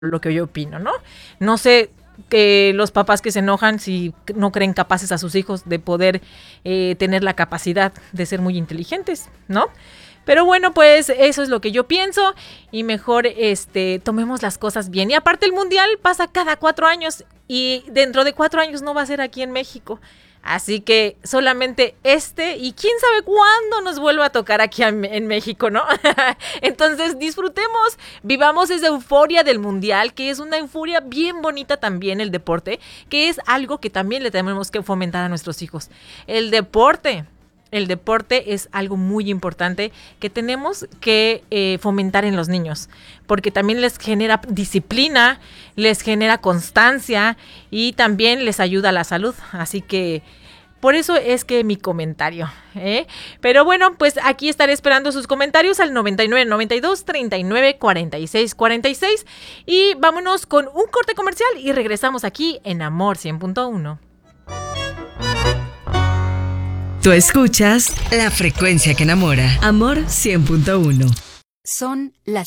lo que yo opino, ¿no? No sé que los papás que se enojan si no creen capaces a sus hijos de poder tener la capacidad de ser muy inteligentes, ¿no? Pero bueno, pues eso es lo que yo pienso y mejor tomemos las cosas bien. Y aparte el mundial pasa cada 4 años y dentro de 4 años no va a ser aquí en México. Así que solamente y quién sabe cuándo nos vuelva a tocar aquí en México, ¿no? Entonces disfrutemos, vivamos esa euforia del mundial, que es una euforia bien bonita también el deporte, que es algo que también le tenemos que fomentar a nuestros hijos. El deporte es algo muy importante que tenemos que fomentar en los niños, porque también les genera disciplina, les genera constancia y también les ayuda a la salud. Así que por eso es que mi comentario, Pero bueno, pues aquí estaré esperando sus comentarios al 99 92 39 46 46 y vámonos con un corte comercial y regresamos aquí en Amor 100.1. Tú escuchas la frecuencia que enamora. Amor 100.1. Son las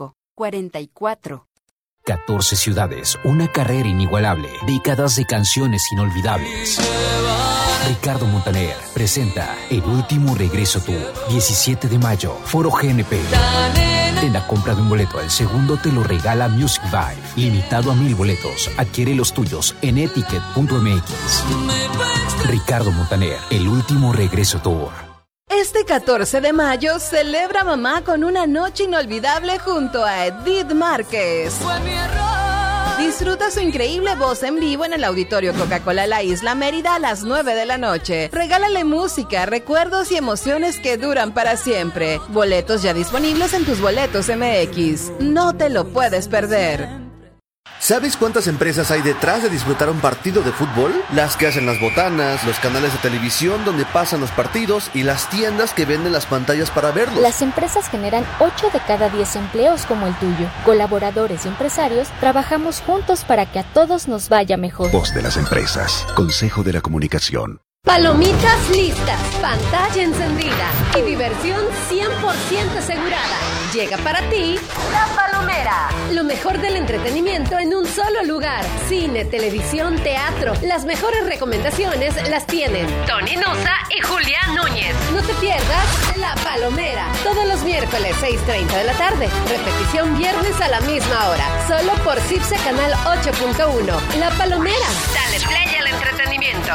5:44. 14 ciudades, una carrera inigualable, décadas de canciones inolvidables. Ricardo Montaner presenta El Último Regreso Tour, 17 de mayo, Foro GNP. En la compra de un boleto, el segundo te lo regala Music Vibe. Limitado a 1,000 boletos. Adquiere los tuyos en eticket.mx. Ricardo Montaner, El Último Regreso Tour. Este 14 de mayo celebra mamá con una noche inolvidable junto a Edith Márquez. Disfruta su increíble voz en vivo en el Auditorio Coca-Cola La Isla Mérida a las 9 de la noche. Regálale música, recuerdos y emociones que duran para siempre. Boletos ya disponibles en tus boletos MX. No te lo puedes perder. ¿Sabes cuántas empresas hay detrás de disfrutar un partido de fútbol? Las que hacen las botanas, los canales de televisión donde pasan los partidos y las tiendas que venden las pantallas para verlos. Las empresas generan 8 de cada 10 empleos como el tuyo. Colaboradores y empresarios trabajamos juntos para que a todos nos vaya mejor. Voz de las empresas. Consejo de la Comunicación. Palomitas listas, pantalla encendida y diversión 100% asegurada. Llega para ti La Palomera. Lo mejor del entretenimiento en un solo lugar. Cine, televisión, teatro. Las mejores recomendaciones las tienen Tony Nusa y Julián Núñez. No te pierdas La Palomera. Todos los miércoles 6:30 de la tarde. Repetición viernes a la misma hora. Solo por CIPSE Canal 8.1. La Palomera. Dale play al entretenimiento.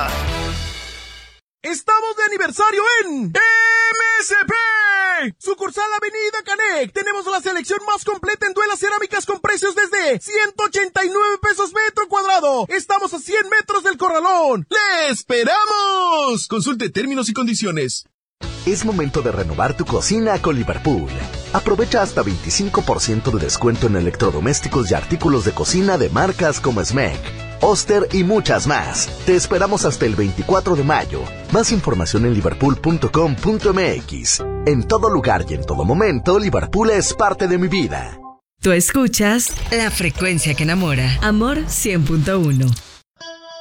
¡Estamos de aniversario en MSP! Sucursal Avenida Canec. Tenemos la selección más completa en duelas cerámicas con precios desde 189 pesos metro cuadrado. Estamos a 100 metros del corralón. ¡Le esperamos! Consulte términos y condiciones. Es momento de renovar tu cocina con Liverpool. Aprovecha hasta 25% de descuento en electrodomésticos y artículos de cocina de marcas como Smeg, Oster y muchas más. Te esperamos hasta el 24 de mayo. Más información en liverpool.com.mx. En todo lugar y en todo momento, Liverpool es parte de mi vida. Tú escuchas la frecuencia que enamora. Amor 100.1.